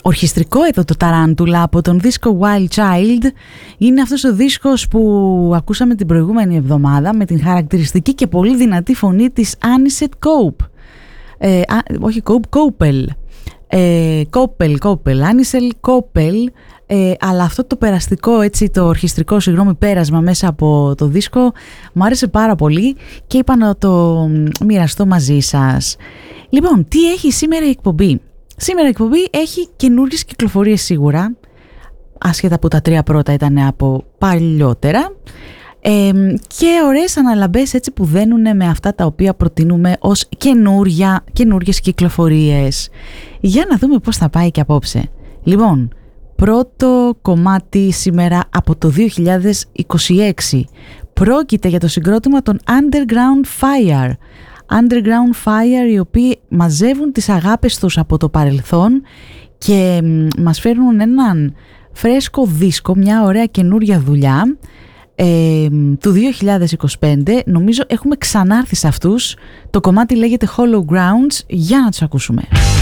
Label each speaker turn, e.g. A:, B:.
A: ορχιστρικό εδώ το Ταράντουλα από τον δίσκο Wild Child. Είναι αυτός ο δίσκος που ακούσαμε την προηγούμενη εβδομάδα με την χαρακτηριστική και πολύ δυνατή φωνή της Anisette Cope. Όχι Cope, Coppel, Anisette Coppel. Αλλά αυτό το περαστικό, έτσι, το ορχιστρικό πέρασμα μέσα από το δίσκο μου άρεσε πάρα πολύ και είπα να το μοιραστώ μαζί σας. Λοιπόν, τι έχει σήμερα η εκπομπή? Σήμερα η εκπομπή έχει καινούργιες κυκλοφορίες σίγουρα, άσχετα που τα 3 πρώτα ήταν από παλιότερα, και ωραίες αναλαμπές, έτσι, που δένουν με αυτά τα οποία προτείνουμε ως καινούργιες κυκλοφορίες. Για να δούμε πώς θα πάει και απόψε. Λοιπόν, πρώτο κομμάτι σήμερα από το 2026. Πρόκειται για το συγκρότημα των Underground Fire. Underground Fire, οι οποίοι μαζεύουν τις αγάπες τους από το παρελθόν και μας φέρνουν έναν φρέσκο δίσκο, μια ωραία καινούρια δουλειά του 2025. Νομίζω έχουμε ξανάρθει σε αυτούς. Το κομμάτι λέγεται Hollow Grounds. Για να τους ακούσουμε.